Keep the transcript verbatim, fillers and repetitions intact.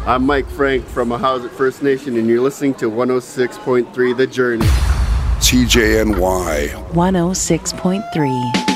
I'm Mike Frank from Ahousaht First Nation, and you're listening to one oh six point three The Journey. C J N Y one oh six point three.